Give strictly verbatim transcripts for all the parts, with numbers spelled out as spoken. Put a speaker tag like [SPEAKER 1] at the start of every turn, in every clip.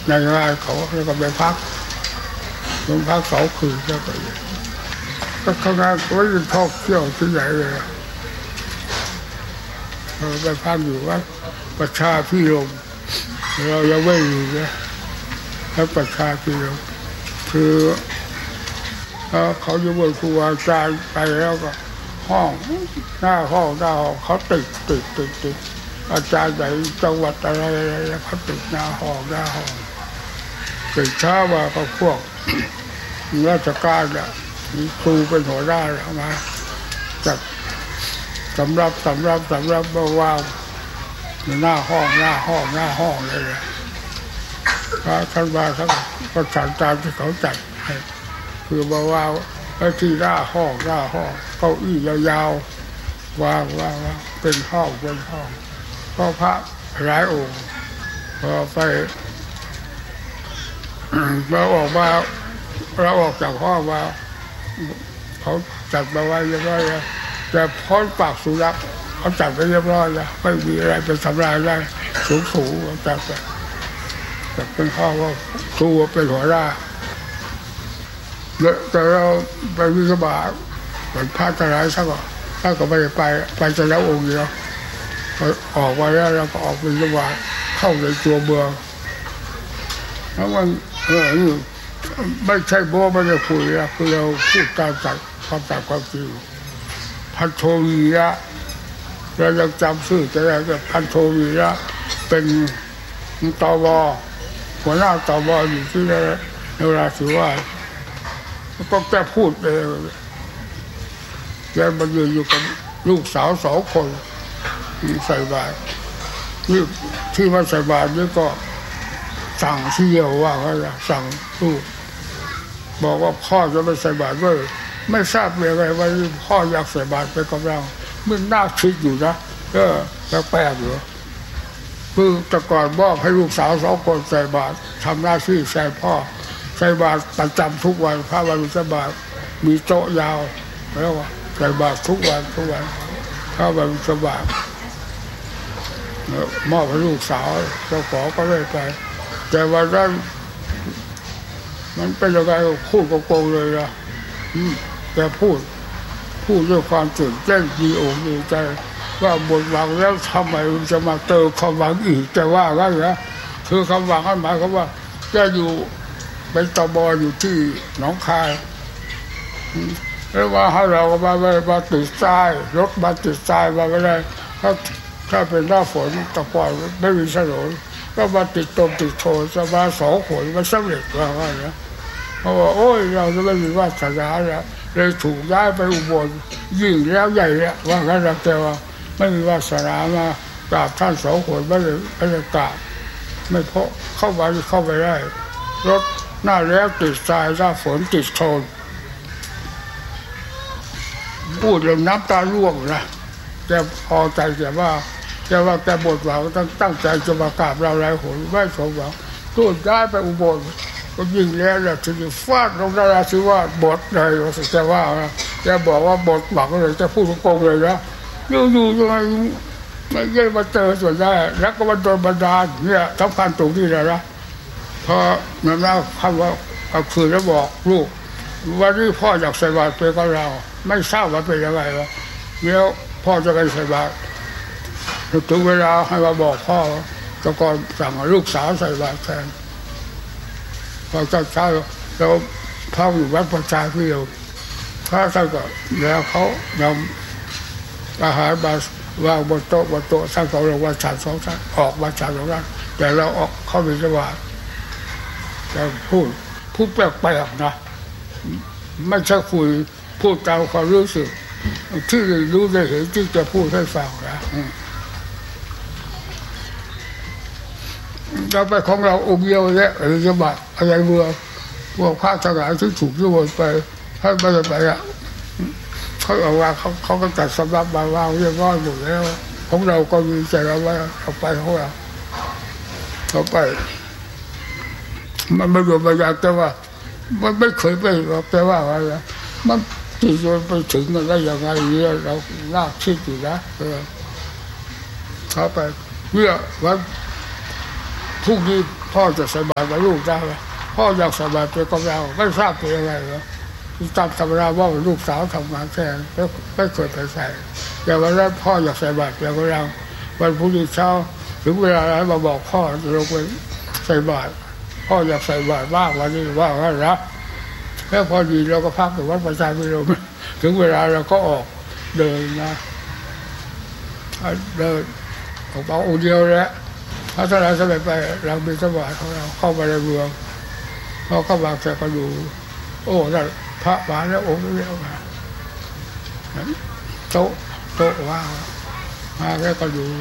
[SPEAKER 1] ในงานเขาแล้วก็ไปพักลงพักสองคืนแล้วไปก็ทำงานก็ยังท่องเที่ยวที่ไหนเลยไปพักอยู่วัดประชาพิรมเรายังไม่อยู่นะแล้วประชาพิรมคือเขาอยู่บนครูอาจารย์ไปแล้วก็ห้องหน้าห้องหน้าห้องเขาติดติดติดติดอาจารย์ใหญ่จังหวัดอะไรอะไรเขาติดหน้าห้องหน้าห้องติดเช้ามาก็พวกราชการอ่ะมีครูเป็นหัวหน้ามาจัดสำรับสำรับสำรับมาว่างหน้าห้องหน้าห้องหน้าห้องเลยนะพระท่านมาท่านก็ฉันตามที่เขาจัดให้คือมาว่างที่หน้าห้องหน้าห้องเก้าอี้ยาวๆวางวางเป็นห้องเป็นห้องก็พระหลายองค์พอไปเราออกมาเราออกจากห้องมาเขาจัดมาไว้เรียบร้อยแล้วแต่พ้นปากสุนัขเขาจัดไปเรียบร้อยแล้วไม่มีอะไรเป็นทำลายได้สูงสูงจัดไปจัดเป็นห้องว่าครูเป็นหัวหน้าแต่เราไปวิสบาเหมือนพระตรายสักถ้าก็ไม่ไปไปจะแล้วองค์เดียวออกมาแล้วเราก็ออกวิสบาเข้าในตัวเมืองแล้วมันเออไม่ใช่โบ้ไม่ได้คุยนะคือเราพูดตามสัตย์ความตามความจริงพันโทวีระเรายังจำชื่อจะได้แต่พันโทวีระเป็นตบหัวหน้าตบอยู่ที่นราธิวาสก็แกพูดไปแกมายืนอยู่กับลูกสาวสองคนใส่บาตรนี่ที่มาใส่บาตรนี่ก็สั่งที่เดียวว่าเขาจะสั่งลูกบอกว่าพ่อจะไปใส่บาตรด้วยไม่ทราบเลยว่าพ่ออยากใส่บาตรไปกับเรามันน่าคิดอยู่นะเออแปลกอยู่คือแต่ก่อนบอกให้ลูกสาวสองคนใส่บาตรทำหน้าที่แทนพ่อใส่บาตรประจำทุกวันพระวันใส่บาตรมีโต๊ะยาวแล้วว่าใส่บาตรทุกวันทุกวันพระวันใส่บาตรมอบให้ลูกสาวเจ้าของก็เลยไปแต่วันนั้นมันเป็นยังไงพูดโกงเลยนะแกพูดพูดด้วยความตื่นเต้นดีอกดีใจว่าหมดหวังแล้วทำไมมันจะมาเติมความหวังอีกแต่ว่าก็นะคือความหวังนั่นหมายความว่าจะอยู่เป็นตบอยู่ที่หนองคายแล้วว่าให้เรามามาติดทรายรถมาติดทรายมาไม่ได้ถ้าถ้าเป็นหน้าฝนตะกอนไม่มีถนนก็มาติดตมติดโถจะมาสองขนมันสำเร็จว่าว่านะเพราะว่าโอ้ยเราจะไม่มีวาสนาแล้วเลยถูกย้ายไปอุบลยิ่งแล้วใหญ่แล้วว่างั้นแต่ว่าไม่มีวาสนามากราบท่านสองขนไม่ได้ไม่ได้กราบไม่เพราะเข้าไปเข้าไปได้รถหน้าแล้วติดทรายหน้าฝนติดโคลนพูดเรื่องน้ำตาร่วงนะแกพอใจแต่ว่าแต่ว่าแกบทหวังตั้งตั้งใจจะมากราบเราหลายหนไม่สมหวังตู้ย้ายไปอุบลก็ยิ่งแล้วแหละถึงฟาดลงนราธิวาสบทเลยว่าแกว่านะแกบอกว่าบทหวังเลยจะพูดโกงเลยนะอยู่ๆยังไงไม่ได้มาเจอส่วนได้แล้วก็มาโดนบันดาลเนี่ยสำคัญตรงที่ไหนนะพอแม่แม่คำว่าเอาคืนแล้วบอกลูกวันนี้พ่ออยากใส่บาตรไปกับเราไม่ทราบว่าเป็นยังไงวะแล้วพ่อจะไปใส่บาตรถึงเวลาให้มาบอกพ่อตะกอนสั่งลูกสาวใส่บาตรแทนพอเช้าเช้าเราพ่ออยู่วัดประชาพิรมพระท่านก็แล้วเขานำอาหารมาวางบนโต๊ะบนโต๊ะท่านก็เรียกว่าฉันสองท่านออกมาฉันสองท่านแต่เราออกเข้าไปสวาแต่พูดพูดแปลกๆนะไม่ใช่คุยพูดตามความรู้สึกที่รู้ได้เห็นที่จะพูดให้ฟังนะเราไปของเราองค์เดียวเนี่ยหรือจะบัตรอะไรเมื่อพวกพระทั้งหลายที่ถูกนิมนต์ไปให้ไม่ได้ไปอ่ะเขาเอาว่าเขาเขาก็จัดสำรับมาวางเรียบร้อยหมดแล้วของเราก็มีใจเอาไว้เอาไปของเราเขาไปมันไม่รวมบรรยากาศแต่ว่ามันไม่เคยไปแต่ว่าอะไรมันที่จะไปถึงมันได้ยังไงเนี่ยเราน่าคิดอยู่นะเขาไปเพื่อวันพรุ่งนี้พ่อจะใส่บาตรกับลูกได้ไหมพ่ออยากใส่บาตรกับเราไม่ทราบเป็นยังไงเหรอจำธรรมดาว่าลูกสาวทำงานแทนไม่ไม่เคยไปใส่แต่วันนั้นพ่ออยากใส่บาตรกับเราวันพรุ่งนี้เช้าถึงเวลาแล้วมาบอกพ่อจะลงไปใส่บาตรพ่ออยากใส่บาตรบ้างวันนี้ว่างั้นนะแล้วพอดีเราก็พักอยู่วัดประชาพิรมถึงเวลาเราก็ออกเดินนะเดินออกมาองค์เดียวแล้วพระสลาสมัยไปเราบิณฑบาตของเราเข้ามาในเมืองพอเข้ามาแกก็ดูโอ้นั่นพระมาแล้วองค์เดียวมาโต๊ะโต๊ะว่างมาแล้วก็ดู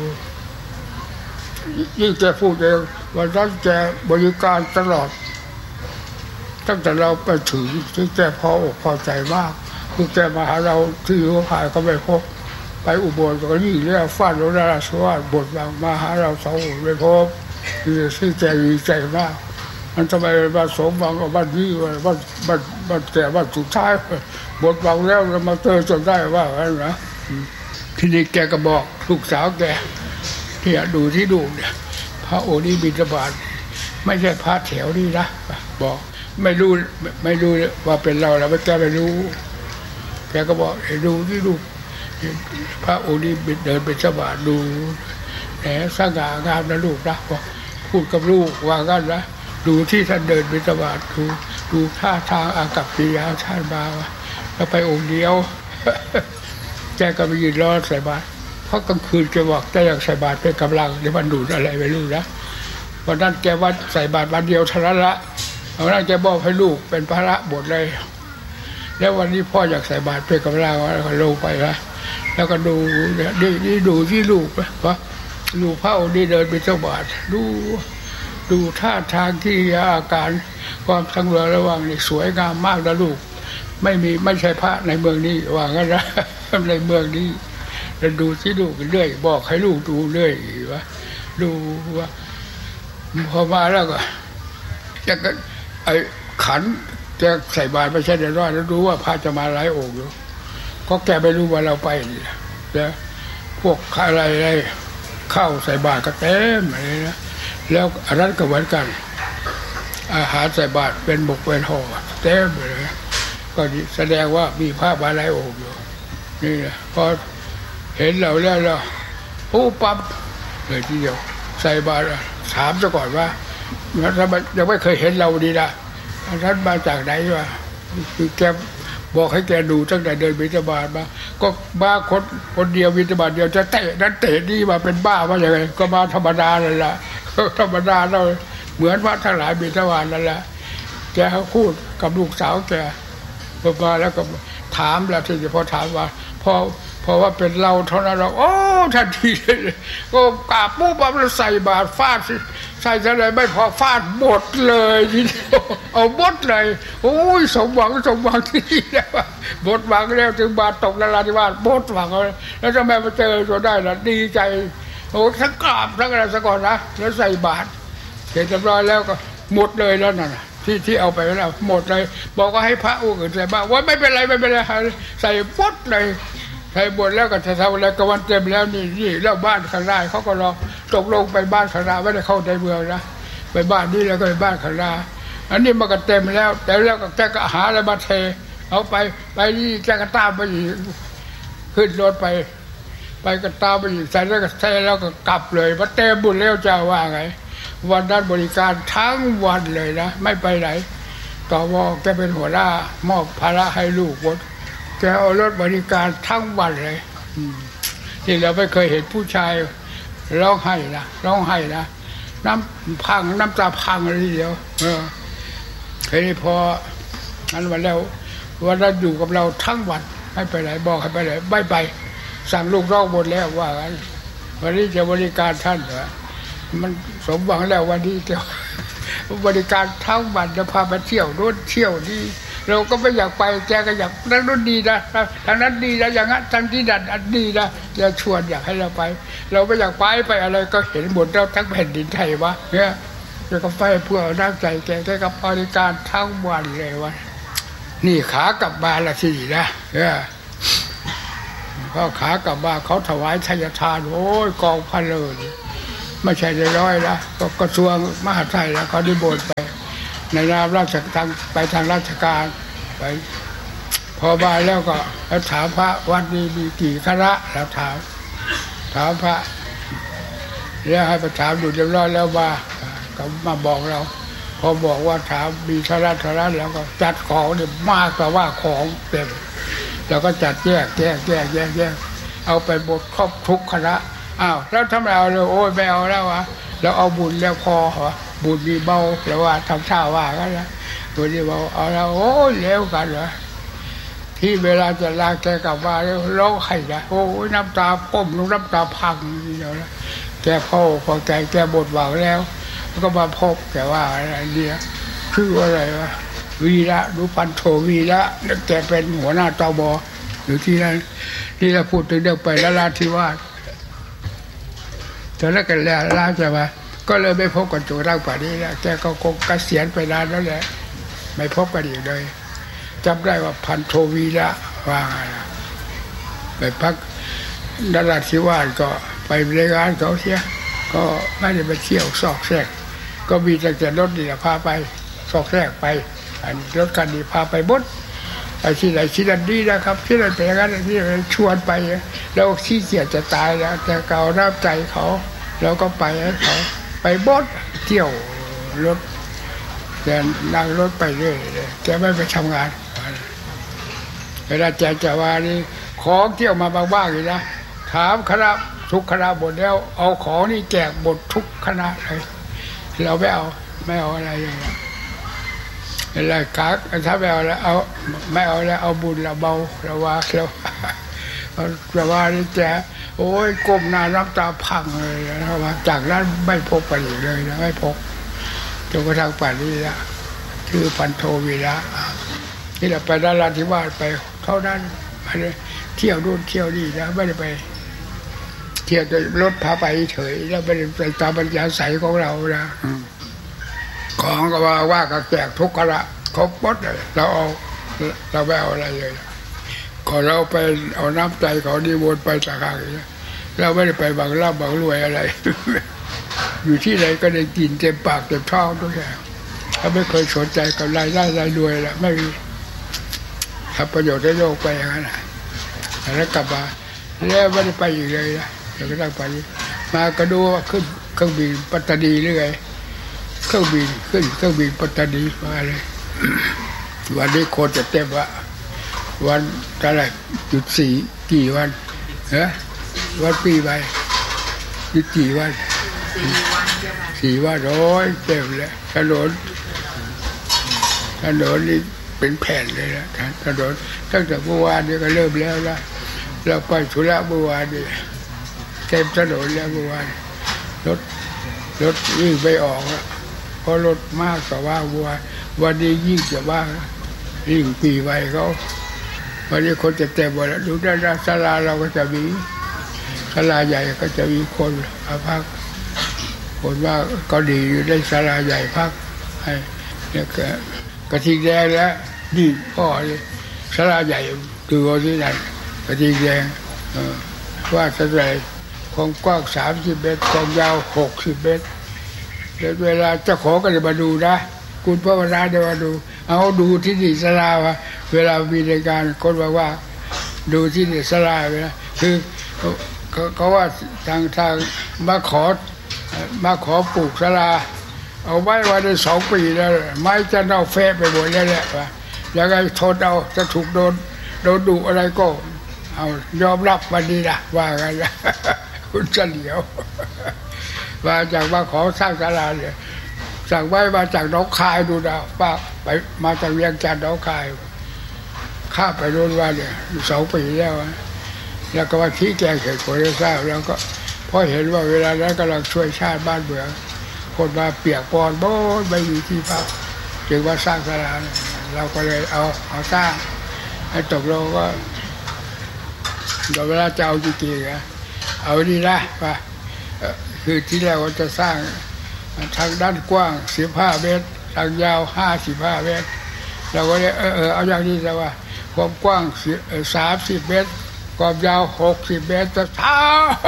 [SPEAKER 1] ยิ่งแกพูดเองวันนั้นแกบริการตลอดตั้งแต่เราไปถึงที่แกพออกพอใจมากคือแกมาหาเราที่หัวหายก็ไม่พบไปอุบลก็นี่เรียกฟาดโรดาราสวัสดิ์บทบางมาหาเราสองคนไม่พบคือที่แกดีใจมากมันทำไมบ้านสมบังกับบ้านนี้บ้านบ้านบ้านแกบ้านสุดท้ายบทบางแล้วเรามาเจอจนได้ว่าอะไรนะทีนี้แกก็บอกลูกสาวแกที่ดูที่ดูเนี่ยพระโอนี้บิณฑบาตไม่ใช่พระแถวนี้นะบอกไม่รู้ไม่รู้ว่าเป็นเราแล้วแกไม่รู้แกก็บอกให้ดูที่ดูพระโอนี้เดินบิณฑบาตดูแหมสง่างามนะลูกนะพูดกับลูกว่างั้นนะดูที่ท่านเดินบิณฑบาตดูดูท่าทางอากัปกิริยาท่านมาแล้วไปองค์เดียวแกก็ไปยืนรอใส่บาตรเพราะกลางคืนแกบอกแกอยากใส่บาตรเป็นกำลังในวันดูอะไรไม่รู้นะวันนั้นแกว่าใส่บาตรวันเดียวเท่านั้นละเอาหน้าแกบอกให้ลูกเป็นพระบทเลยแล้ววันนี้พ่ออยากใส่บาตรเป็นกำลังแล้วก็ลงไปนะแล้วก็ดูนี่นี่ดูที่ลูกวะลูกพระองค์นี้เดินไปเจ้าบาตรดูดูท่าทางที่อาการความทั้งเรือระวังนี่สวยงามมากนะลูกไม่มีไม่ใช่พระในเมืองนี้ว่างั้นนะในเมืองนี้เราดูที่ลูกเรื่อยบอกให้ลูกดูเรื่อยวะดูว่าพอมาแล้วก็จะก็ไอ้ขันจะใส่บาตรไม่ใช่เดี๋ยวรอดแล้วรู้ว่าพระจะมาหลายองค์อยู่ก็แกไม่รู้ว่าเราไปนี่นะพวกอะไรอะไรเข้าใส่บาตรก็เต็มอะไรนะแล้วอันนั้นก็เหมือนกันอาหารใส่บาตรเป็นบกเป็นห่อเต็มเลยก็แสดงว่ามีพระมาหลายองค์อยู่นี่นะพอเห็นเราแล้วเราโอ้ปั๊บเลยทีเดียวใส่บาตรถามซะก่อนว่าท่านยังไม่เคยเห็นเราดีนะท่านมาจากไหนวะคือแกบอกให้แกดูตั้งแต่เดินบิณฑบาตมาก็บ้าคนคนเดียวบิณฑบาตเดียวจะเตะนั้นเตะนี่มาเป็นบ้าว่าอย่างไรก็มาธรรมดาเลยล่ะธรรมดาเราเหมือนว่าทั้งหลายบิณฑบาตนั่นแหละแกเขาพูดกับลูกสาวแกมาแล้วก็ถามแล้วทีนี้พอถามว่าพอเพราะว่าเป็นเราเท่านั้นเราโอ้ทันทีเลยก็กราบปุ๊บปั๊บแล้วใส่บาตรฟาดใส่อะไรไม่พอฟาดหมดเลยทีเดียวเอาหมดเลยโอ้ยสมหวังสมหวังที่นี่แล้วหมดหวังแล้วถึงบาตรตกนราธิวาสหมดหวังเลยแล้วทำไมมาเจอตัวได้ล่ะดีใจโอ้ทั้งกราบทั้งอะไรซะก่อนนะแล้วใส่บาตรเสร็จเรียบร้อยแล้วก็หมดเลยแล้วนั่นที่ที่เอาไปแล้วหมดเลยบอกว่าให้พระองค์อื่นใส่บ้างว่าไม่เป็นไรไม่เป็นไรใส่หมดเลยใส่หมดแล้วก็จะทำอะไรก็วันเต็มแล้วนี่นี่แล้วบ้านข้างหน้าเขาก็รอตกลงไปบ้านข้างหน้าไม่ได้เข้าในเมืองนะไปบ้านนี้แล้วก็ไปบ้านข้างหน้าอันนี้มันก็เต็มแล้วแต่แล้วก็แกก็หาอะไรมาเทเอาไปไปนี่แกก็ตามไปอีกขึ้นรถไปไปก็ตามไปอีกใส่แล้วก็ใส่แล้วก็กลับเลยมาเต็มบุญแล้วจะว่าไงวันนั้นบริการทั้งวันเลยนะไม่ไปไหนต่อวอแกเป็นหัวหน้ามอบภาระให้ลูกหมดแกเอารถบริการทั้งวันเลยที่เราไม่เคยเห็นผู้ชายร้องไห้นะร้องไห้นะน้ำพังน้ำตาพังเลยทีเดียวเออเฮ้ยพอนั้นวันแล้ววันนั้นอยู่กับเราทั้งวันไม่ไปไหนบอกให้ไปไหนไม่ไปสั่งลูกน้องหมดแล้วว่างั้นวันนี้จะบริการท่านเหรอมันสมหวังแล้ววันนี้จะบริการทั้งวันจะพาไปเที่ยวรถเที่ยวนี่เราก็ไม่อยากไปแกก็อยากนั่นรถดีนะทางนั้นดีนะอย่างนั้นทางที่ดันอันดีนะจะชวนอยากให้เราไปเราไม่อยากไปไปอะไรก็เห็นหมดแล้วทั้งแผ่นดินไทยวะเนี่ยจะก็ไปเพื่อนั่งใจแกแกก็บริการทั้งวันเลยวะนี่ขากลับมาละสินะเนี่ยพอขากลับมาเขาถวายชัยทานโอ้ยกองพันเลยไม่ใช่ร้อยแล้วก็กระทรวงมหาดไทยแล้วเขาได้โบสถ์ไปในนามราชการไปทางราชการไปพอมาแล้วก็แล้วถามพระวัดนี้มีกี่คณะแล้วถามถามพระแล้วให้ไปถามดูเรียบร้อยแล้วว่าเขามาบอกเราพอบอกว่าถามมีเท่านั้นเท่านั้นแล้วก็จัดของเนี่ยมากกว่าว่าของเต็มแล้วก็จัดแยกแยกแยกแยกแยกเอาไปบทครอบทุกคณะอ้าวแล้วทำไมเอาเลยโอ้ยไม่เอาแล้ววะแล้วเอาบุญแล้วพอเหรอบุญมีเบาแล้วว่าทำท่าว่ากันนะบุญมีเบาเอาแล้วโอ้ยเร็วกันเหรอที่เวลาจะลาแกกลับมาแล้วร้องไห้นะโอ้ยน้ำตาพ่มน้ำตาพังทีเดียวนะแกพ่อพอแกแกบทหวังแล้วก็มาพบแกว่าอะไรเนี่ยชื่ออะไรวะวีระดูพันโทวีระแกเป็นหัวหน้าตบอยู่ที่นั่นที่เราพูดถึงเรื่องไปแล้วราธิวาสแต่แล้วกันแล้วราชมาก็เลยไม่พบกันจนร่างป่านนี้แล้วแกก็คงเกษียณไปนานแล้วแหละไม่พบกันอีกเลยจำได้ว่าพันโทวีระว่าไงนะไปพักนราธิวาสก็ไปรายงานเขาเสียก็ไม่ได้ไปเที่ยวซอกแซกก็มีแต่รถนี่พาไปซอกแซกไปอันรถคันนี้พาไปบดไอ้ที่ไหนที่นั่นดีนะครับที่นั่นเป็นอย่างนั้นที่ชวนไปแล้วขี้เกียจจะตายแล้วแต่เก่าน้ำใจเขาแล้วก็ไปให้เขาไปบดเที่ยวรถแต่นั่งรถไปเรื่อยเลยแกไม่ไปทำงานเวลาแจกจ่ายว่านี่ของเที่ยวมาบ้างๆเลยนะถามคณะทุกคณะบทแล้วเอาของนี่แจกบททุกคณะเลยเราไม่เอาไม่เอาอะไรอย่างนี้อะไรกักถ้าไม่เอาแล้วเอาไม่เอาแล้วเอาบุญละเบาละวาละละวานี่แจกโอ้ยก้มหน้าน้ำตาพังเลยนะว่าจากนั้นไม่พบกันอีกเลยนะไม่พบจนกระทั่งป่านนี้ละคือพันโทวีระที่เราไปนราธิวาสไปเท่านั้นไม่ได้เที่ยวนู่นเที่ยวนี่นะไม่ได้ไปเที่ยวโดยรถพาไปเฉยแล้วไม่ได้ไปตามปัญญาใสของเรานะของก็ว่าว่าก็แจกทุกขละครบหมดเลยเราเอาเราไม่เอาอะไรเลยก็เราไปเอาน้ำใจเขาดีวนไปต่างหากเราไม่ได้ไปบังร่ำบังรวยอะไรอยู่ที่ไหนก็ได้กินเต็มปากเต็มท้องทุกอย่างเขาไม่เคยสนใจกับรายได้รายรวยแล้วไม่มีทำประโยชน์ให้โลกไปอย่างนั้นแล้วกลับมาแล้วไม่ได้ไปอีกเลยนะแล้วก็ตั้งไปมาก็ดูว่าขึ้นเครื่องบินปัตตานีหรือไงเครื่องบินขึ้นเครื่องบินปัตตานีมาเลยวันนี้โคตรจะเต็มวะวันอะไรจุดสี่กี่วันเฮ้วันปีไปจุดกี่วันสี่วันโอ้ยเต็มเลยถนนถนนนี่เป็นแผ่นเลยนะถนนตั้งแต่เมื่อวานนี้ก็เริ่มแล้วนะเราไปธุระเมื่อวานนี่เต็มถนนแล้วเมื่อวานรถรถวิ่งไม่ออกแล้วเพราะรถมากกว่าว่าวัววันนี้ยิ่งจะมากยิ่งปีไปเขาวันนี้คนจะเต็มหมดแล้วดูด้านศาลาเราก็จะมีศาลาใหญ่ก็จะมีคนมาพักคนว่าก็ดีอยู่ได้ศาลาใหญ่พักให้เนี่ยก็กระทิงแดงแล้วนี่พ่อเลยศาลาใหญ่ดูว่าที่ไหนกระทิงแดงว่าสลายความกว้างสามสิบเมตรความยาวหกสิบเมตรเวลาเจ้าของก็จะมาดูนะคุณพ่อมาได้มาดูเอาดูที่นี่ศาลาวะเวลามีรายการคนบอกว่าดูที่นี่ศาลาไปนะคือเขาว่าทางทางมาขอมาขอปลูกศาลาเอาไว้วันได้สองปีแล้วไม้จะเน่าแฝะไปหมดแล้วแหละว่ายังไงทนเอาจะถูกโดนโดนดุอะไรก็เอายอมรับวันนี้นะว่าไงนะคุณเฉลียวมาจากมาขอสร้างศาลาเนี่ยสั่งไว้มาจากน้องคายดูนะป้าไปมาจากเวียงจันทร์น้องคายข้าไปโน่นว่าเนี่ยสองปีแล้วแล้วก็ว่าชี้แจงเหตุผลให้ทราบแล้วก็เพราะเห็นว่าเวลานั้นกำลังช่วยชาติบ้านเมืองคนมาเปียกปอนโบ้ไม่มีที่พักจึงว่าสร้างศาลาเราก็เลยเอาเอาสร้างให้ตกลงก็เดี๋ยวเวลาจะเอาจริงๆนะเอาดีนะว่าคือที่แรกว่าจะสร้างทางด้านกว้างสิบห้าเมตรทางยาวห้าสิบห้าเมตรเราก็เลยเออเออเอาอย่างนี้แต่ว่าความกว้างสามสิบเมตรความยาวหกสิบเมตรจะเท้า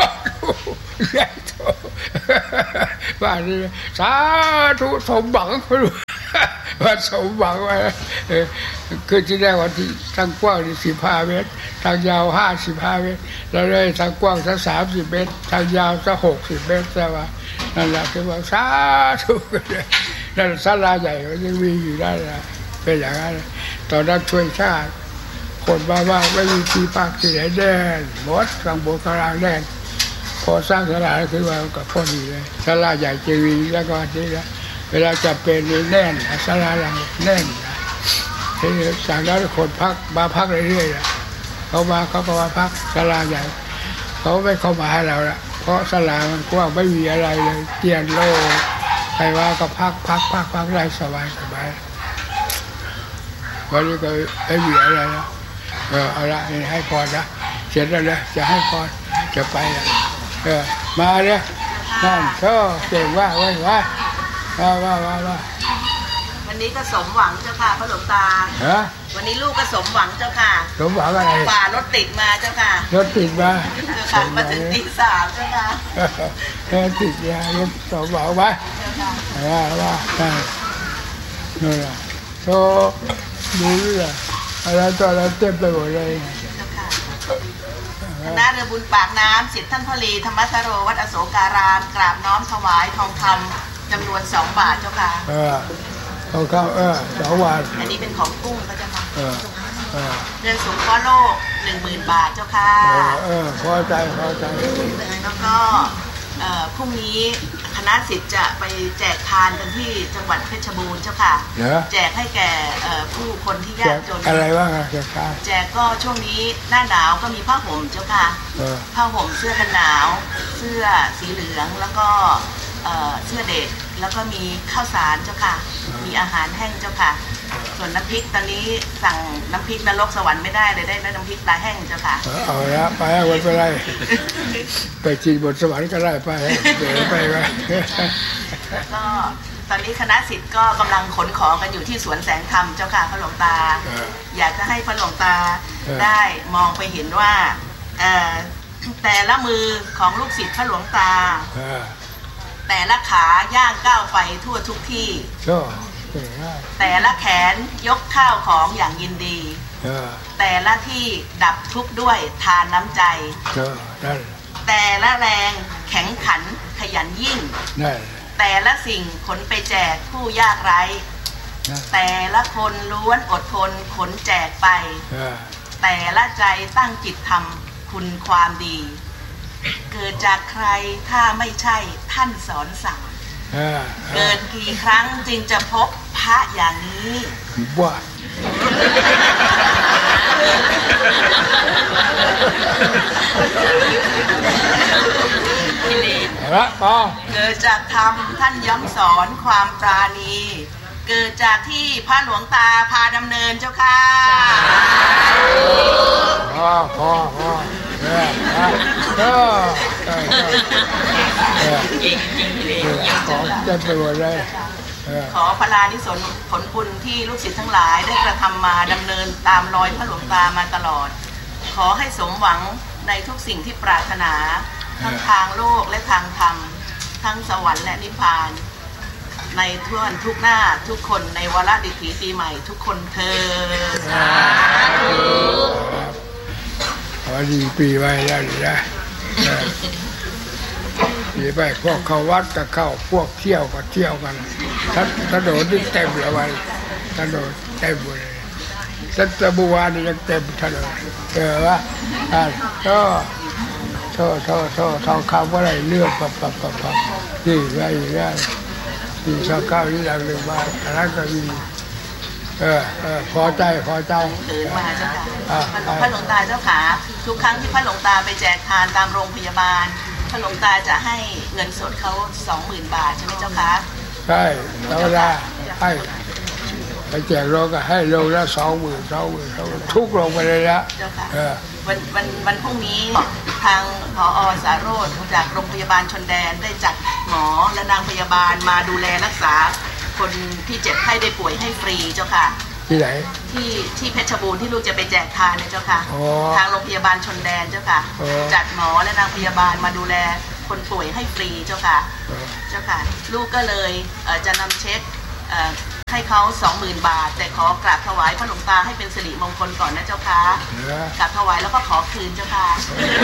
[SPEAKER 1] ธุใหญ่โตว่านี่สาธุสมหวังว่าสมหวังว่าคือที่ได้วันที่ทางกว้างนี่สิบห้าเมตรทางยาวห้าสิบห้าเมตรแล้วเลยทางกว้างสักสามสิบเมตรทางยาวสักหกสิบเมตรใช่ไหมนั่นแหละคือว่าสาธุนั่นศาลาใหญ่ก็ยังมีอยู่ได้นะเป็นอย่างนั้นตอนนั้นช่วยชาติคนบ้าๆไม่มีที่พักที่ไหนแน่นหมดทางโบราณแน่นพอสร้างศาลาขึ้นมากับพ่อดีเลยศาลาใหญ่เจดีย์แล้วก็นี่นะเวลาจะเป็นแน่นศาลาหลังแน่นทีนี้จากนั้นคนพักมาพักเรื่อยๆเขามาเขาก็มาพักศาลาใหญ่เขาไม่เข้ามาให้เราละเพราะศาลามันกว้างไม่มีอะไรเลยเตียนโล่ใครว่าก็พักพักพักพักได้สบายสบายวันนี้ก็ไม่มีอะไรแล้วเออเอาละนี่ให้พรนะเสร็จแล้วนะจะให้พรจะไปละเออมาเลยนั่นเธอเก่งว่าไว้ว่าว่าว่าว่าว่า
[SPEAKER 2] วันนี้ก็สมหวังเจ้าค่ะพระหลวงตาฮะวันนี้ลูกก็สมหวังเจ้าค่ะ
[SPEAKER 1] สมหวังอะไร
[SPEAKER 2] ฝ่ารถติดมาเจ้าค่ะ
[SPEAKER 1] รถติดมา
[SPEAKER 2] เจ้าค่ะมาถึงตีสามเจ้าค่ะ
[SPEAKER 1] รถติดยารถสมหวังไหมว่าว่านั่นนั่นแหละโตดูเลยอะไรต่ออะไรเต็มไปหมดเลย
[SPEAKER 2] คณะเรือบุญปากน้ำศิษย์ท่านพ่อลีธรรมสโรวัดอโศการามกราบน้อมถวายทองคำจำนวนสองบาทเจ้าค่ะ
[SPEAKER 1] เออทองคำเออสองบาท
[SPEAKER 2] อันนี้เป็นของกุ้งก็จะค่ะ
[SPEAKER 1] เออเออ
[SPEAKER 2] เงินสงเคราะห์โลกหนึ่งหมื่นบาทเจ้าค่ะ
[SPEAKER 1] เออเออพอใจพอใจ
[SPEAKER 2] แล้วก็พรุ่งนี้คณะศิษย์จะไปแจกทานกันที่จังหวัดเพชรบูรณ์เจ้าค่ะแจกให้แก่ผู้คนที่ยากจน
[SPEAKER 1] อะไรบ้างแจก
[SPEAKER 2] แจกก็ช่วงนี้หน้าหนาวก็มีผ้าห่มเจ้าค่ะผ้าห่มเสื้อกันหนาวเสื้อสีเหลืองแล้วก็เสื้อเด็กแล้วก็มีข้าวสารเจ้าค่ะมีอาหารแห้งเจ้าค่ะส่วนน้ำพริกตอนนี้สั่งน้ำพริกนรกสวรรค์ไม่ได้เลยได้น้ำพริกปลาแห้งเจ้าค่ะ
[SPEAKER 1] เอาละไปวันไปไรไปจีนบนสวรรค์ก็ได้ไปเดี๋ยวไปไป
[SPEAKER 2] แล้วก็ตอนนี้คณะศิษย์ก็กำลังขนของกันอยู่ที่สวนแสงธรรมเจ้าค่ะพระหลวงตาอยากจะให้พระหลวงตาได้มองไปเห็นว่าแต่ละมือของลูกศิษย์พระหลวงตาแต่ละขาย่างก้าวไปทั่วทุกที่แต่ละแขนยกข้าวของอย่างยินดีแต่ละที่ดับทุกข์ด้วยทานน้ำใจแต่ละแรงแข็งขันขยันยิ่งแต่ละสิ่งขนไปแจกผู้ยากไร้แต่ละคนล้วนอดทนขนแจกไปแต่ละใจตั้งจิตทำคุณความดีเกิดจากใครถ้าไม่ใช่ท่านสอนสั่งเกิดกี่ครั้งจึงจะพบพระอย่างนี้
[SPEAKER 1] ว่าละปอ
[SPEAKER 2] เกิดจากธรรมท่านย้ำสอนความปราณีเกิดจากที่พระหลวงตาพาดำเนินเจ้าค่ะ
[SPEAKER 1] พ่อพ่อพ่อเออเออขอจะไปหมดเลย
[SPEAKER 2] ขอพระลานิสนผลบุญที่ลูกศิษย์ทั้งหลายได้กระทำมาดำเนินตามรอยพระหลวงตามาตลอดขอให้สมหวังในทุกสิ่งที่ปรารถนาทั้งทางโลกและทางธรรมทั้งสวรรค์และนิพพานในทั่วทุกหน้าทุกคนในวาระดิถีปีใหม่ทุกคนเธอสาธุ
[SPEAKER 1] ขอดีปีใหม่แล้วนะปีใหม่พวกเข้าวัดก็เข้าพวกเที่ยวก็เที่ยวกันถนนนี่เต็มเลยวันถนนเต็มเลยสัตบุวานี่ยังเต็มถนนเออวะอ่าก็โทษโทษโทษทองคำว่าอะไรเลือดปับปับปับปับนี่ไรไรนี่ชาวข้าวนี่อย่างหนึ่งมาอะไรก็มีเออเออพอใจพอใจ
[SPEAKER 2] ตื่นมาเจ้าค่ะพระหลวงตาเจ้าขาทุกครั้งที่พระหลวงตาไปแจกทานตามโรงพยาบาลพระหลวงตาจะให้เงินสดเขาสองหมื่นบาทใช่ไหมเจ้าคะ
[SPEAKER 1] ใช่แล้วเวลาให้ไปแจกโรงก็ให้โรงละสองหมื่นสองหมื่นทุกโรงไปเลยละ
[SPEAKER 2] วันวันวันพรุ่งนี้ทางผอ.สารโรจน์จากโรงพยาบาลชนแดนได้จัดหมอและนางพยาบาลมาดูแลรักษาคนที่เจ็บไข้ได้ป่วยให้ฟรีเจ้าค่ะ
[SPEAKER 1] ที่ไหน
[SPEAKER 2] ที่ที่เพชรบูรณ์ที่ลูกจะไปแจกทานเนี่ยเจ้าค่ะทางโรงพยาบาลชนแดนเจ้าค่ะจัดหมอและนางพยาบาลมาดูแลคนป่วยให้ฟรีเจ้าค่ะเจ้าค่ะลูกก็เลยจะนำเช็คให้เขาสองหมื่นบาทแต่ขอกราบถวายพระหลวงตาให้เป็นสิริมงคลก่อนนะเจ้าค่ะกราบถวายแล้วก็ขอคืนเจ้าค่ะ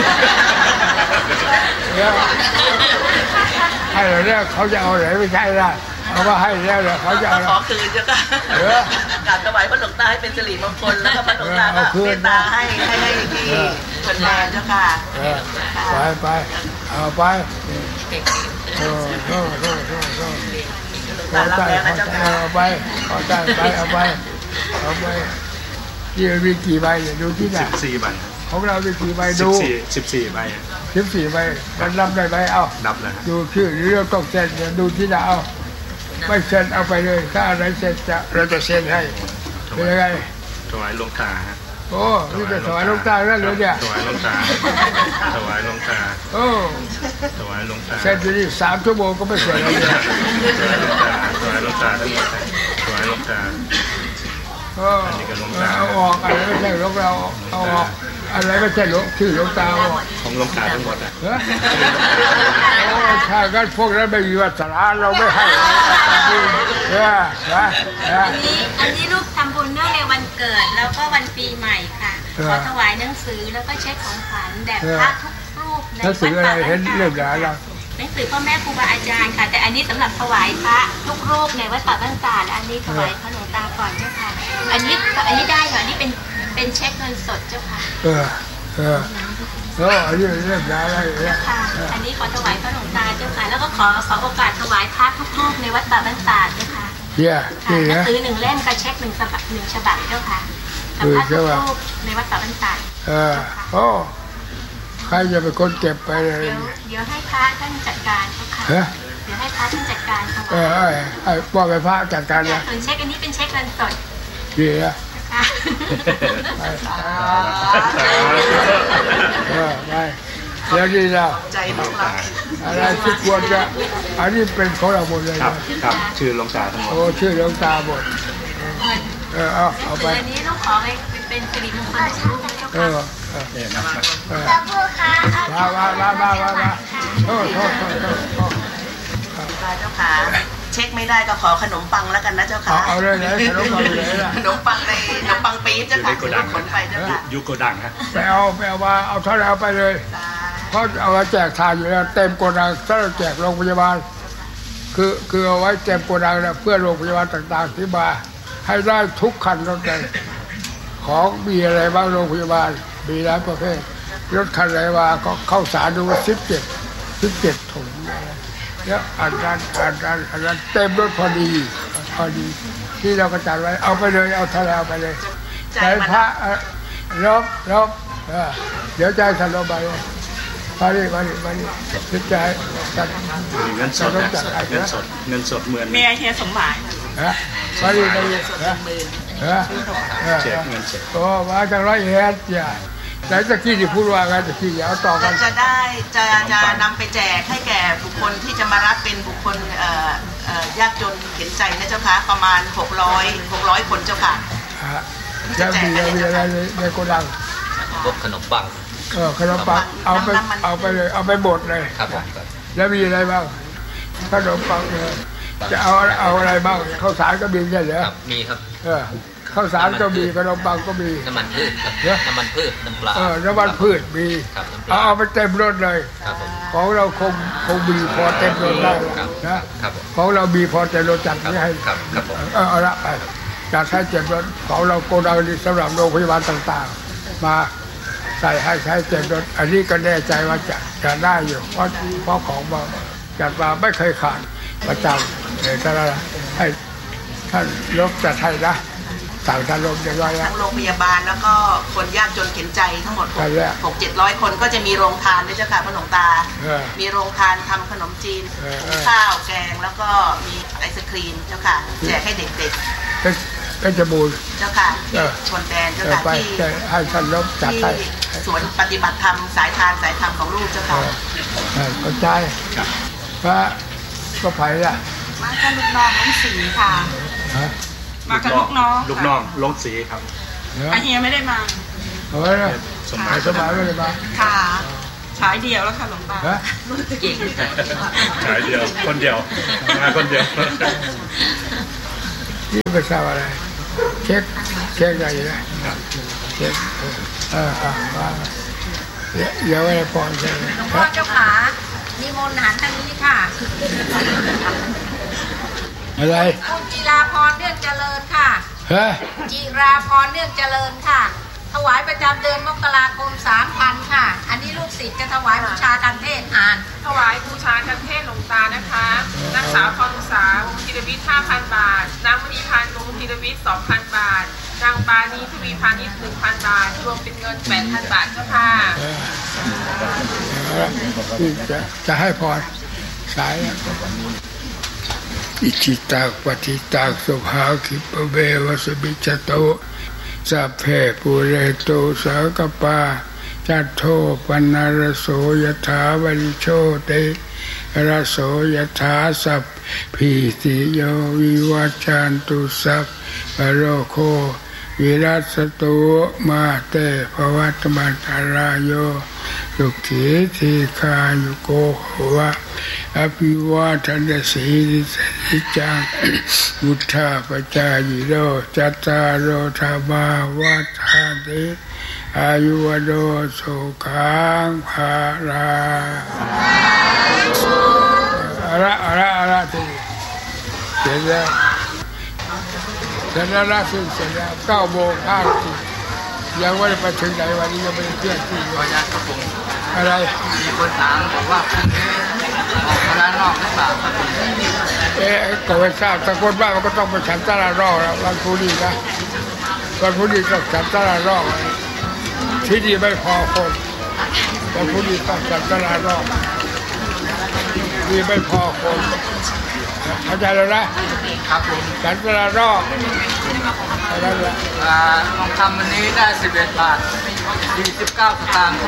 [SPEAKER 1] ให้เราเนี่ยเขาจะเอาไหนไม่ใช่ละเขาว่าให้แล้วเนี่ยเขาจะเอา
[SPEAKER 2] ขอคืนเจ้าค่ะกราบถวายพระหลวงตาให้เป็นสิริมงคลแล้วก็พระหลวงตาก็เมตตาให้ให้ให้ที่ชนแดนเจ้าค่ะ
[SPEAKER 1] ไปไปเอาไปโอ้โหโอ้โหโอ้โหขอใจเอาไปขอใจไปเอาไปเอาไปที่มีกี่ใบเนี่ยดูที่ไหน
[SPEAKER 3] สิบสี่ใบ
[SPEAKER 1] ของเรามีกี่ใบดู
[SPEAKER 3] สิบสี่ใบ
[SPEAKER 1] สิบสี่ใบมันนับได้ไหมเอา
[SPEAKER 3] นับเลย
[SPEAKER 1] ดูชื่อเรื่องต้องเซ็นดูที่ไหนเอาไม่เซ็นเอาไปเลยถ้าอะไรเซ็นจะเราจะเซ็นให้เป็นยังไง
[SPEAKER 3] ถวายหลวงตาฮะ
[SPEAKER 1] โอ้นี่จะถวายหลวงตาแล้วเลยเนี่ย
[SPEAKER 3] ถวายหลวงตาถวายหลวงตา
[SPEAKER 1] โอ้
[SPEAKER 3] ถวายหลวงตา
[SPEAKER 1] เซ็นอยู่นี่สามชั่วโมงก็ไม่เสร็จเลยเนี่ย
[SPEAKER 3] ถวายหลวงตาทั้งหมดถวายหลวงตา
[SPEAKER 1] อันนี้ก็หลวงตาเอาออกอะไรไม่ใช่หลวงเราเอาออกอะไรไม่ใช่หลวงชื่อหลวงตา
[SPEAKER 3] ของหลวงตาทั้งหมดอ่ะ
[SPEAKER 1] ถ้างั้นพวกนั้นไม่มีวัฒนาเราไม่ให้
[SPEAKER 4] เนี่ยนะอันนี้อันนี้ลูกทำบุญเนื่องในวันเกิดแล้วก็วันปีใหม่ค่ะขอถวายหนังสือแล้วก็เช็คของขวัญแด่พระทุกรูปในวัดป่าบ้านตาดหนังสือพ่อแม่ครูบาอาจารย์ค่ะแต่อันนี้สำหรับถวายพระทุกรูปในวัดป่าบ้านตาดและอันนี้ถวายพระหลวงตาก่อนเจ้าค่ะอันนี้อันนี้ได้ค่ะอันนี้เป็นเป็นเช็คเงินสดเจ้าค่ะ
[SPEAKER 1] เออเออเอออันนี้เรื่องอะไร
[SPEAKER 4] เนี่ยค่ะอันนี้ขอถวายพระหลวงตาเจ้าค่ะแล้วก็ขอขอโอกาสถวายพระทุกรูปในวัดป่าบ้านตาดเจ้าค่ะ
[SPEAKER 1] เนี่ย
[SPEAKER 4] หนังสือหนึ่งเล่มกับเช็คหนึ่งฉบับหนึ่งฉบับเจ้าค่ะกับพระทุกรูปในวัดป่าบ้านตาด
[SPEAKER 1] เออโอ้ใครจะเป็นคนเก็บไปเลย
[SPEAKER 4] เดี๋ยวเดี๋ยวให้พระท่านจัดการเจ้าค่ะเดี๋ยวให้พระท่านจัดการ
[SPEAKER 1] เออไอ้บอกให้พระจัดการนะ
[SPEAKER 4] เช็คอันนี้เป็นเช็คเงินสด
[SPEAKER 1] ดีนะเออไปเดี๋ยวนี้เราอะไรที่ควรจะอันนี้เป็นของเราหมดเลย
[SPEAKER 3] ครับครับชื่อหลวงตาทั้งหมด
[SPEAKER 1] โอ้ชื่อหลวงตาหมดเออเอาเอาไป
[SPEAKER 4] อันนี้ลูกขอไปเป็นสิริมงคล
[SPEAKER 1] เออ
[SPEAKER 3] เนี่ยนะ
[SPEAKER 4] จะพูดค่ะ
[SPEAKER 1] มามามามามามาโทษโทษโทษโทษ
[SPEAKER 2] เจ้าค่ะเช็คไม่ได้ก็ขอขนมปังแล้วกันนะเจ้าค่ะ
[SPEAKER 1] เอาเลยนะขนมปังเลยนะ
[SPEAKER 2] ขนมปังในขนมปังปี๊บเจ้าค่ะขนไปเจ้าค่ะ
[SPEAKER 3] ยุโกดังฮะ
[SPEAKER 1] ไปเอาไปเอามาเอาเท่าไรเอาไปเลยเพราะเอามาแจกทานอยู่แล้วเต็มโกดังถ้าเราแจกโรงพยาบาลคือคือเอาไว้เต็มโกดังนะเพื่อโรงพยาบาลต่างๆที่มาให้ได้ทุกคันรถเลยของมีอะไรบ้างโรงพยาบาลมีหลายประเภทรถคันไหนว่าก็เข้าสารดูว่าสิบเจ็ดสิบเจ็ดถุงแล้วอันนั้นอันนั้นอันนั้นเต็มรถพอดีพอดีที่เรากระจายไว้เอาไปเลยเอาทะเลเอาไปเลยใจพระลบลบเดี๋ยวใจสันลบไปมาดิมาดิมาดิจิตใจจัด
[SPEAKER 3] เงินสดเงินสดเงินสดเหมือน
[SPEAKER 2] เมียเฮียสมหมาย
[SPEAKER 1] ฮะมาดิมาดิฮะ
[SPEAKER 3] เช็คเงินสด
[SPEAKER 1] โอ้มาจากร้อยเอ็ดจ้ะแต่ตะกี้ที่พูดว่ากันตะกี้อย่าต่อกัน
[SPEAKER 2] จะได้จะจะนำไปแจกให้แก่บุคคลที่จะมารับเป็นบุคคลยากจนเห็นใจนะเจ้าค่ะประมาณหกร้อยหกร้อยคนเจ้าค่ะ
[SPEAKER 1] จะมีอะไรในโกดัง
[SPEAKER 5] พวกขนมปัง
[SPEAKER 1] เออขนมปังเอาไปเอาไปเลยเอาไปบดเลย
[SPEAKER 5] ครับผม
[SPEAKER 1] แล้วมีอะไรบ้างขนมปังเลยจะเอาเอาอะไรบ้างข้าวสารก็มีใช่ไหม
[SPEAKER 5] มีครับ
[SPEAKER 1] เออข้าวสารก็มีขนมปังก็มี
[SPEAKER 5] น้ำมันพืชน้ำมันพืชน้ำปลา
[SPEAKER 1] เออน้ำมันพืชมีเอาเอาไปเต็มรถเลยของเราคงคงมีพอเต็มรถได้นะของเรามีพอเต็มรถจัดให้เออเอาละไปจัดให้เต็มรถของเราโกดังนี้สำหรับโรงพยาบาลต่างๆมาใส่ให้ใช้เต็มรถอันนี้ก็แน่ใจว่าจะจะได้อยู่เพราะเพราะของมาจัดมาไม่เคยขาดประจำเลยถ้าให้ท่านลบจัดให้นะสั่งท่านลงเรียบร้อยแล้ว
[SPEAKER 2] ทั้งโรงพยาบาลแล้วก็คนยากจนเข็นใจทั้งหมดหกเจ็ดร้อยคนก็จะมีโรงทานด้วยเจ้าค่ะพระหลวงตามีโรงทานทำขนมจีนข้าวแกงแล้วก็มีไอศครีมเจ้าค่ะแจกให้เด็กๆ
[SPEAKER 1] ก็จะบูร
[SPEAKER 2] เจ้าค่ะชนแดนเจ้าค่ะที่
[SPEAKER 1] ให้ท่านลบจัดให้
[SPEAKER 2] สวนปฏิบัติธรรมสายทานสายธรรมของลูกเจ้าค่ะ
[SPEAKER 1] เข้าใจพระก็ไผ่ละ
[SPEAKER 6] มาจากลูกน้องน้องสีค่ะมากับลูกน้อง
[SPEAKER 3] ลูกน้องลงสีครับ
[SPEAKER 6] อาเฮียไม่ได้มา
[SPEAKER 1] เฮ้ยสมัยสมัยไม่ได้มา
[SPEAKER 6] ค่ะฉายเดียวแล้วค่ะหลวงตา
[SPEAKER 1] ฮะ
[SPEAKER 4] เก่ง
[SPEAKER 3] ขายเดียวคนเดียวมาคนเดียว
[SPEAKER 1] นี่ไม่ทราบอะไรเช็คเช็คอะไรอยู่นะเช็คเออเออมาเดี๋ยวไว้ก่อนใช่ไหม
[SPEAKER 4] หลวงพ่อเจ้าขานิมนต์หันทางนี้ค่ะ
[SPEAKER 1] อะไร
[SPEAKER 4] คุณจิราพรเนื่องเจริญค่ะ
[SPEAKER 1] ฮะ
[SPEAKER 4] จิราพรเนื่องเจริญค่ะ ถวายประจำเดือนมกราคมสามพันค่ะ อันนี้ลูกศิษย์จะถวายบูชาการเทศอ่าน
[SPEAKER 6] ถวายบูชากันเทศหลวงตานะคะนางสาวทองอุษาวงศ์ธีรวิทย์ ห้าพัน บาทนางมณีพันธ์วงศ์ธีรวิทย์ สองพัน บาทนางปานีทวีพานิชย์ หนึ่งพัน บาทรวมเป็นเงิน แปดพัน บาทเจ้าค่ะ
[SPEAKER 1] ที่จะจะให้พรสายอิจิตากปฏิตากสุภาคิปเววสบิจโตสัพเพปุเรโตสากปาจัตโทปนารโสยถาวริโชติรโสยถาสัพพิติโยวิวัจจันตุสัพพโรโควิรัสตุมาเตภวัตมันตรายโยสุขีทีคายุโกภวะอภิวาทนาสีริสนิจังมุทธาปจายโรจัตตารโรธรรมาวัฏฐาติอายุวโดสุขังภาราอะระอะระอะระทีเสร็จแล้วเสร็จแล้วละสิ้นเสร็จแล้วเก้าโมงห้านาทียังไม่ได้ไปถึงไหนวันนี้ยังไม่ได้เที่ยงที่ขออนุญาตครับผมอะไรมีคนถามบอกว่าพรุ่งนี้ออกมาด้านนอกหรือเปล่าเอ๊ะก็ไม่ทราบแต่คนบ้านมันก็ต้องไปฉันตลาดรอกแล้ววันพุธนี้นะวันพุธนี้ก็ฉันตลาดรอกที่นี่ไม่พอคนวันพุธนี้ต้องฉันตลาดรอกนี่ไม่พอคนเข้าใจแล้วนะครับผมฉันตลาดรอกนั่นแหละทองคำวันนี้ได้สิบเอ็ดบาทสี่สิบเก้าสตางค์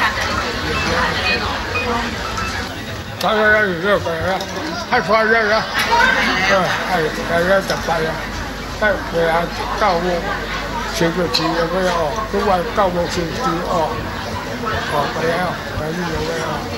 [SPEAKER 1] ตอนนี้เรื่องไปแล้วให้พอเยอะนะเออให้ไปเรื่องจะไปแล้วได้เวลาเก้าโมงสิบนาทียังไม่ออกทุกวันเก้าโมงสิบนาทีออกออกไปแล้วไปนี่ยังไม่ออก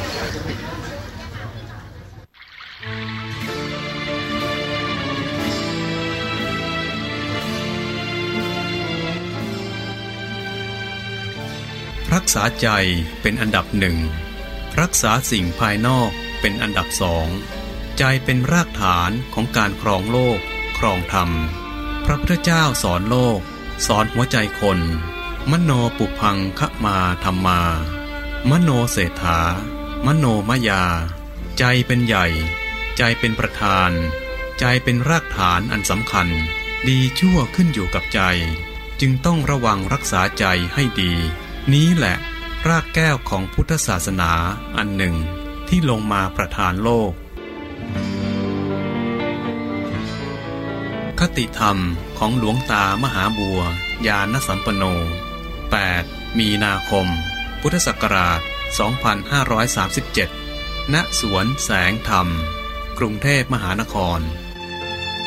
[SPEAKER 7] รักษาใจเป็นอันดับหนึ่งรักษาสิ่งภายนอกเป็นอันดับสองใจเป็นรากฐานของการครองโลกครองธรรมพระพุทธเจ้าสอนโลกสอนหัวใจคนมโนปุพังคะมาธัมมามโนเศรษฐามโนมยาใจเป็นใหญ่ใจเป็นประธานใจเป็นรากฐานอันสำคัญดีชั่วขึ้นอยู่กับใจจึงต้องระวังรักษาใจให้ดีนี้แหละรากแก้วของพุทธศาสนาอันหนึ่งที่ลงมาประทานโลกคติธรรมของหลวงตามหาบัวญาณสัมปันโนแปดมีนาคมพุทธศักราชสองพันห้าร้อยสามสิบเจ็ดณสวนแสงธรรมกรุงเทพมหานคร